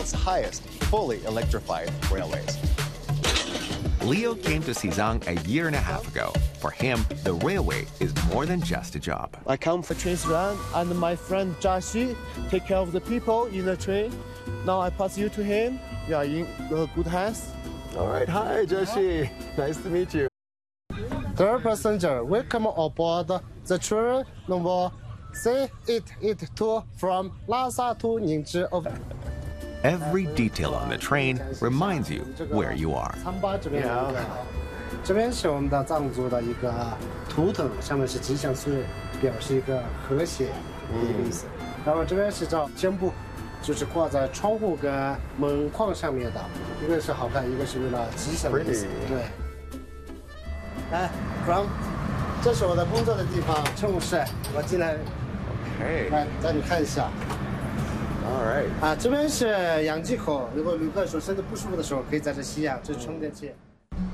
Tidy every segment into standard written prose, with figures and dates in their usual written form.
world's highest fully electrified railways. Leo came to Xizang a year and a half ago. For him, the railway is more than just a job. I come from train run, and my friend Jiaxi take care of the people in the train. Now I pass you to him. You are in good hands. All right, hi, Jiaxi. Nice to meet you. Dear passenger, welcome aboard the train number C882 from Lhasa to Ningzhi. Every detail on the train reminds you where you are. 这边是我们的藏族的一个图腾，上面是吉祥穗，表示一个和谐的一个意思。然后这边是照肩部，就是挂在窗户跟门框上面的，一个是好看，一个是为了吉祥的意思。对。来 ，from， 这是我的工作的地方，乘务室，我进来。来，带你看一下。 All right. 啊，这边是氧气口，如果旅客说身体不舒服的时候，可以在这吸氧，这是充电器。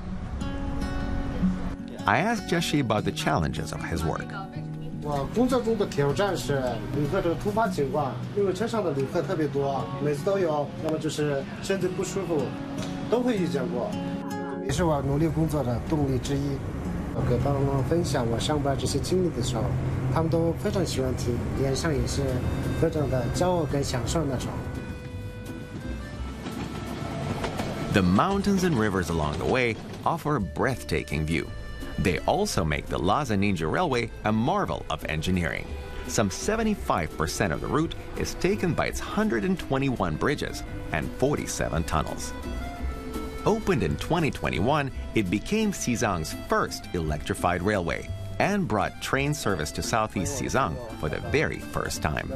I asked Jiaxi about the challenges of his work. 我工作中的挑战是旅客这个突发情况，因为车上的旅客特别多，每次都有，要么就是身体不舒服，都会遇见过，也是我努力工作的动力之一。我给朋友们分享我上班这些经历的时候，他们都非常喜欢听，脸上也是非常的骄傲跟享受那种。 The mountains and rivers along the way offer a breathtaking view. They also make the Lhasa Ninja Railway a marvel of engineering. Some 75% of the route is taken by its 121 bridges and 47 tunnels. Opened in 2021, it became Xizang's first electrified railway and brought train service to Southeast Xizang for the very first time.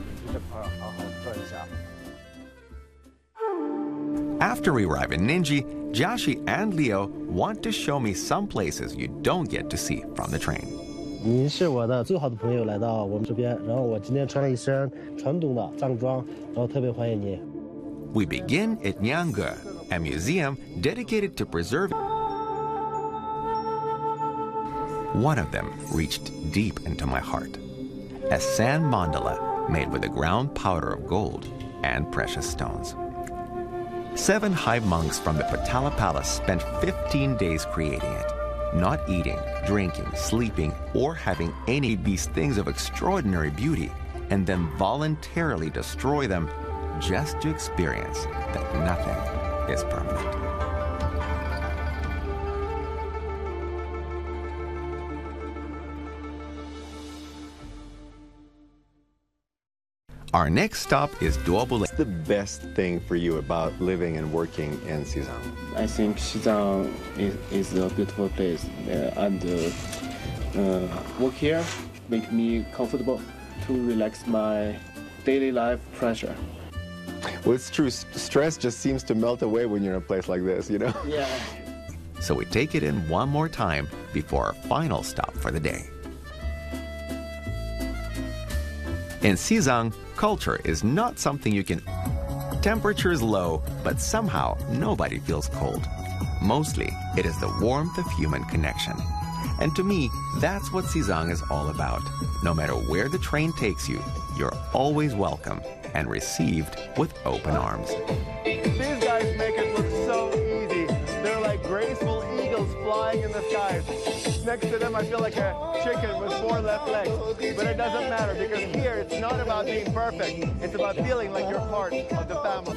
After we arrive in Ningzhi, Jiaxi and Leo want to show me some places you don't get to see from the train. 您是我的最好的朋友，来到我们这边，然后我今天穿了一身传统的藏装，然后特别欢迎你。 We begin at Nyangge, a museum dedicated to preserving. One of them reached deep into my heart. A sand mandala made with a ground powder of gold and precious stones. 7 hive monks from the Patala Palace spent 15 days creating it, not eating, drinking, sleeping, or having any of these things of extraordinary beauty, and then voluntarily destroy them just to experience that nothing is permanent. Our next stop is Duobule. What's the best thing for you about living and working in Xizang? I think Xizang is a beautiful place, and work here make me comfortable to relax my daily life pressure. Well, it's true. Stress just seems to melt away when you're in a place like this, you know? Yeah. So we take it in one more time before our final stop for the day. In Xizang, culture is not something you can. Temperature is low, but somehow nobody feels cold. Mostly, it is the warmth of human connection. And to me, that's what Xizang is all about. No matter where the train takes you, you're always welcome and received with open arms. These guys make it look so easy. They're like graceful eagles flying in the skies. Next to them, I feel like a chicken with 4 left legs. But it doesn't matter, because here it's not about being perfect. It's about feeling like you're part of the family.